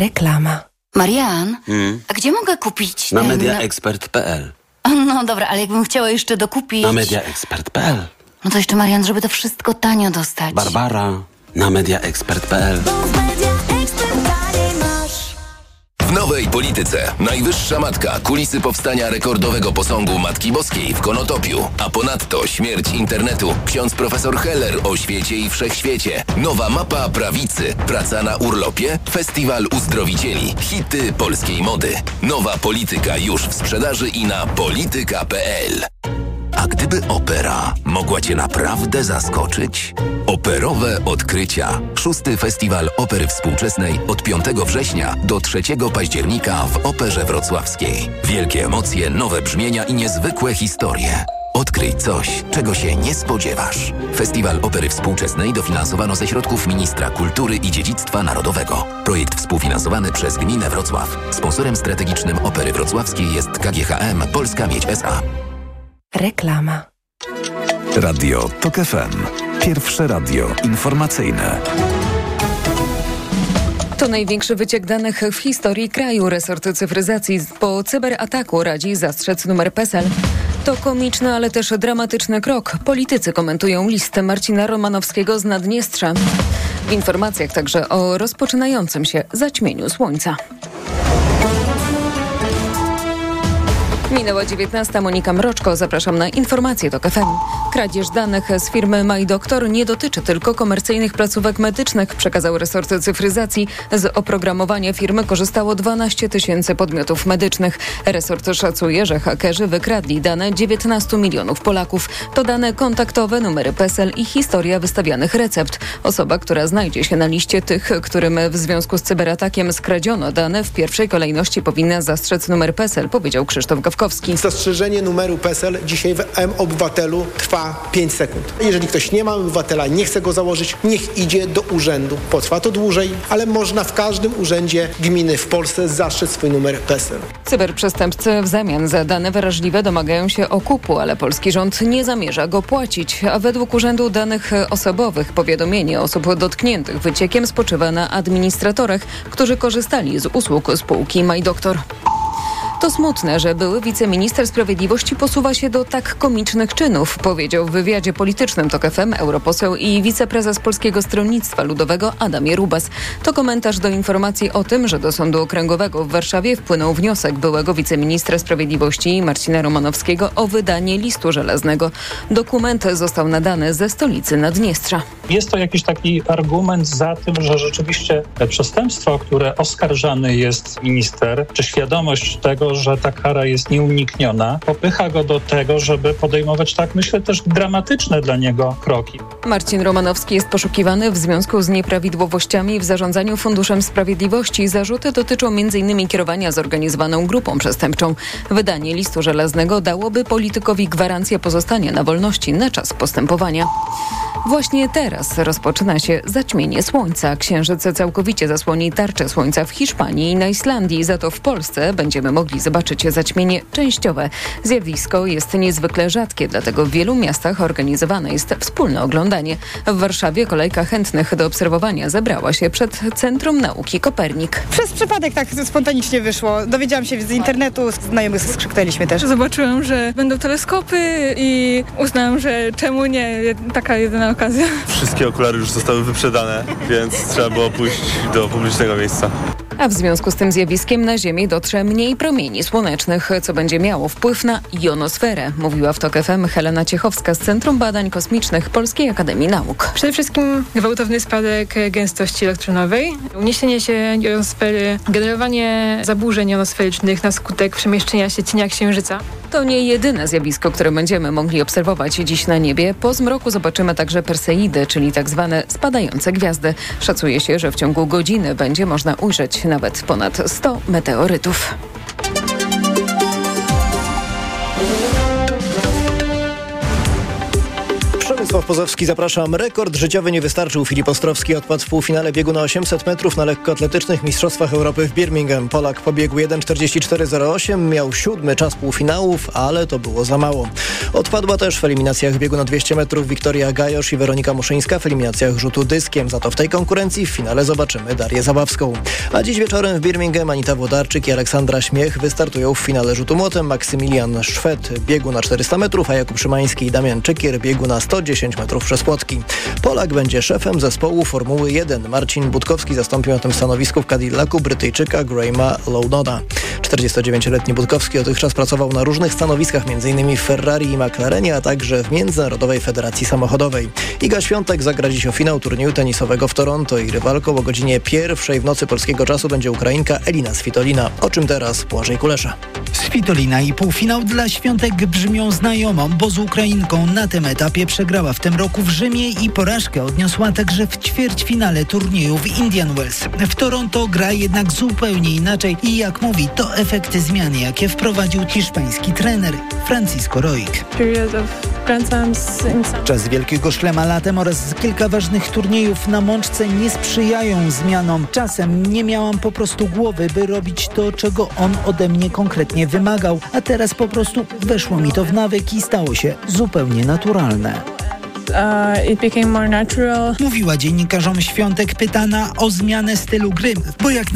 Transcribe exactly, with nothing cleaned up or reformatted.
Reklama. Marian, Hmm? a gdzie mogę kupić Na ten... mediaexpert kropka pe el. No dobra, ale jakbym chciała jeszcze dokupić... Na mediaexpert kropka pe el. No to jeszcze, Marian, żeby to wszystko tanio dostać. Barbara. Na mediaexpert kropka pe el. W nowej polityce najwyższa matka, kulisy powstania rekordowego posągu Matki Boskiej w Konotopiu, a ponadto śmierć internetu, ksiądz profesor Heller o świecie i wszechświecie, nowa mapa prawicy, praca na urlopie, festiwal uzdrowicieli, hity polskiej mody. Nowa polityka już w sprzedaży i na polityka kropka pe el. A gdyby opera mogła Cię naprawdę zaskoczyć? Operowe odkrycia. Szósty Festiwal Opery Współczesnej od piątego września do trzeciego października w Operze Wrocławskiej. Wielkie emocje, nowe brzmienia i niezwykłe historie. Odkryj coś, czego się nie spodziewasz. Festiwal Opery Współczesnej dofinansowano ze środków Ministra Kultury i Dziedzictwa Narodowego. Projekt współfinansowany przez Gminę Wrocław. Sponsorem strategicznym Opery Wrocławskiej jest K G H M Polska Miedź S A. Reklama. Radio TOK F M. Pierwsze radio informacyjne. To największy wyciek danych w historii kraju. Resort Cyfryzacji po cyberataku radzi zastrzec numer PESEL. To komiczny, ale też dramatyczny krok. Politycy komentują list Marcina Romanowskiego z Naddniestrza. W informacjach także o rozpoczynającym się zaćmieniu słońca. Minęła dziewiętnasta. Monika Mroczko. Zapraszam na informacje TOK F M. Kradzież danych z firmy MyDoktor nie dotyczy tylko komercyjnych placówek medycznych, przekazał resort cyfryzacji. Z oprogramowania firmy korzystało dwanaście tysięcy podmiotów medycznych. Resort szacuje, że hakerzy wykradli dane dziewiętnastu milionów Polaków. To dane kontaktowe, numery PESEL i historia wystawianych recept. Osoba, która znajdzie się na liście tych, którym w związku z cyberatakiem skradziono dane, w pierwszej kolejności powinna zastrzec numer PESEL, powiedział Krzysztof Gawkowski. Zastrzeżenie numeru PESEL dzisiaj w M-Obywatelu trwa pięć sekund. Jeżeli ktoś nie ma obywatela, nie chce go założyć, niech idzie do urzędu. Potrwa to dłużej, ale można w każdym urzędzie gminy w Polsce zastrzec swój numer PESEL. Cyberprzestępcy w zamian za dane wrażliwe domagają się okupu, ale polski rząd nie zamierza go płacić. A według Urzędu Danych Osobowych powiadomienie osób dotkniętych wyciekiem spoczywa na administratorach, którzy korzystali z usług spółki MyDoktor. To smutne, że były wiceminister sprawiedliwości posuwa się do tak komicznych czynów, powiedział w wywiadzie politycznym TOK F M europoseł i wiceprezes Polskiego Stronnictwa Ludowego Adam Jarubas. To komentarz do informacji o tym, że do Sądu Okręgowego w Warszawie wpłynął wniosek byłego wiceministra sprawiedliwości Marcina Romanowskiego o wydanie listu żelaznego. Dokument został nadany ze stolicy Naddniestrza. Jest to jakiś taki argument za tym, że rzeczywiście przestępstwo, o które oskarżany jest minister, czy świadomość tego, że ta kara jest nieunikniona, popycha go do tego, żeby podejmować, tak myślę, też dramatyczne dla niego kroki. Marcin Romanowski jest poszukiwany w związku z nieprawidłowościami w zarządzaniu Funduszem Sprawiedliwości. Zarzuty dotyczą między innymi kierowania zorganizowaną grupą przestępczą. Wydanie listu żelaznego dałoby politykowi gwarancję pozostania na wolności na czas postępowania. Właśnie teraz rozpoczyna się zaćmienie słońca. Księżyc całkowicie zasłoni tarczę słońca w Hiszpanii i na Islandii. Za to w Polsce będziemy mogli zobaczyć zaćmienie częściowe. Zjawisko jest niezwykle rzadkie, dlatego w wielu miastach organizowane jest wspólne oglądanie. W Warszawie kolejka chętnych do obserwowania zebrała się przed Centrum Nauki Kopernik. Przez przypadek tak spontanicznie wyszło. Dowiedziałam się z internetu, znajomych skrzyknęliśmy też. Zobaczyłam, że będą teleskopy i uznałam, że czemu nie, taka jedyna okazja. Wszystkie okulary już zostały wyprzedane, więc trzeba było pójść do publicznego miejsca. A w związku z tym zjawiskiem na Ziemi dotrze mniej promieni słonecznych, co będzie miało wpływ na jonosferę, mówiła w TOK F M Helena Ciechowska z Centrum Badań Kosmicznych Polskiej Akademii Nauk. Przede wszystkim gwałtowny spadek gęstości elektronowej, uniesienie się jonosfery, generowanie zaburzeń jonosferycznych na skutek przemieszczenia się cienia Księżyca. To nie jedyne zjawisko, które będziemy mogli obserwować dziś na niebie. Po zmroku zobaczymy także Perseidy, czyli tak zwane spadające gwiazdy. Szacuje się, że w ciągu godziny będzie można ujrzeć nawet ponad sto meteorytów. Stanisław Pozowski, zapraszam. Rekord życiowy nie wystarczył. Filip Ostrowski odpadł w półfinale biegu na osiemset metrów na lekkoatletycznych Mistrzostwach Europy w Birmingham. Polak pobiegł jeden czterdzieści cztery zero osiem, miał siódmy czas półfinałów, ale to było za mało. Odpadła też w eliminacjach biegu na dwieście metrów Wiktoria Gajosz i Weronika Muszyńska, w eliminacjach rzutu dyskiem. Za to w tej konkurencji w finale zobaczymy Darię Zabawską. A dziś wieczorem w Birmingham Anita Włodarczyk i Aleksandra Śmiech wystartują w finale rzutu młotem. Maksymilian Szwed biegu na czterysta metrów, a Jakub Szymański i Damian Czykier biegu na sto dziesięć metrów przez płotki. Polak będzie szefem zespołu Formuły jeden. Marcin Budkowski zastąpił na tym stanowisku w Cadillacu Brytyjczyka Grahama Lownona. czterdziestodziewięcioletni Budkowski dotychczas pracował na różnych stanowiskach, m.in. w Ferrari i McLarenie, a także w Międzynarodowej Federacji Samochodowej. Iga Świątek zagra dziś o finał turnieju tenisowego w Toronto i rywalką o godzinie pierwszej w nocy polskiego czasu będzie Ukrainka Elina Svitolina. O czym teraz Błażej Kulesza. Svitolina i półfinał dla Świątek brzmią znajomo, bo z Ukrainką na tym etapie przegrała w tym roku w Rzymie i porażkę odniosła także w ćwierćfinale turnieju w Indian Wells. W Toronto gra jednak zupełnie inaczej i jak mówi, to efekty zmian, jakie wprowadził hiszpański trener Francisco Roig. Czas Wielkiego Szlema latem oraz kilka ważnych turniejów na mączce nie sprzyjają zmianom. Czasem nie miałam po prostu głowy, by robić to, czego on ode mnie konkretnie wymagał, a teraz po prostu weszło mi to w nawyk i stało się zupełnie naturalne. Uh, it became more natural. Mówiła dziennikarzom Świątek pytana o zmianę stylu gry, bo jak